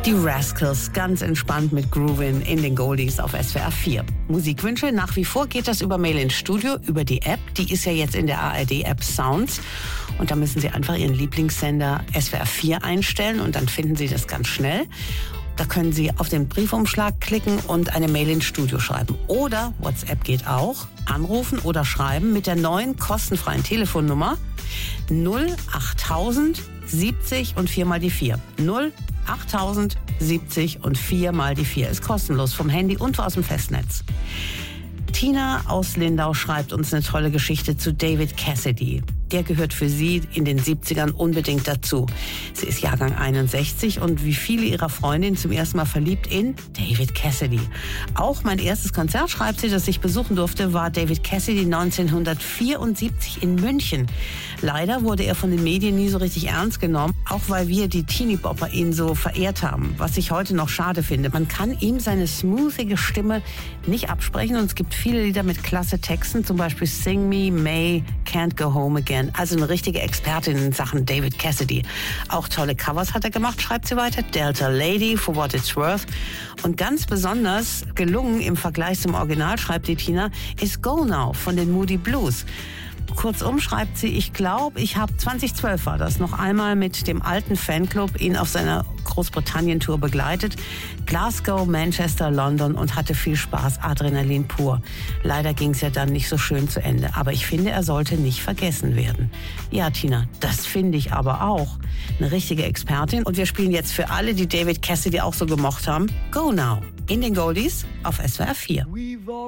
Die Rascals, ganz entspannt mit Groovin in den Goldies auf SWR 4. Musikwünsche, nach wie vor geht das über Mail ins Studio, über die App. Die ist ja jetzt in der ARD-App Sounds. Und da müssen Sie einfach Ihren Lieblingssender SWR 4 einstellen und dann finden Sie das ganz schnell. Da können Sie auf den Briefumschlag klicken und eine Mail ins Studio schreiben. Oder, WhatsApp geht auch, anrufen oder schreiben mit der neuen kostenfreien Telefonnummer 08000 70 und 4 mal die 4. 08000 70 und 4 mal die 4 ist kostenlos vom Handy und aus dem Festnetz. Tina aus Lindau schreibt uns eine tolle Geschichte zu David Cassidy. Der gehört für sie in den 70ern unbedingt dazu. Sie ist Jahrgang 61 und wie viele ihrer Freundinnen zum ersten Mal verliebt in David Cassidy. Auch mein erstes Konzert, schreibt sie, das ich besuchen durfte, war David Cassidy 1974 in München. Leider wurde er von den Medien nie so richtig ernst genommen, auch weil wir, die Teenie-Bopper, ihn so verehrt haben. Was ich heute noch schade finde. Man kann ihm seine smoothige Stimme nicht absprechen und es gibt viele Lieder mit klasse Texten, zum Beispiel Sing Me, May, Can't Go Home Again. Also eine richtige Expertin in Sachen David Cassidy. Auch tolle Covers hat er gemacht, schreibt sie weiter. Delta Lady, For What It's Worth. Und ganz besonders gelungen im Vergleich zum Original, schreibt die Tina, ist Go Now von den Moody Blues. Kurzum schreibt sie, ich glaube, ich habe 2012 war das, noch einmal mit dem alten Fanclub ihn auf seiner Großbritannien-Tour begleitet. Glasgow, Manchester, London und hatte viel Spaß, Adrenalin pur. Leider ging es ja dann nicht so schön zu Ende. Aber ich finde, er sollte nicht vergessen werden. Ja, Tina, das finde ich aber auch. Eine richtige Expertin. Und wir spielen jetzt für alle, die David Cassidy auch so gemocht haben, Go Now in den Goldies auf SWR 4.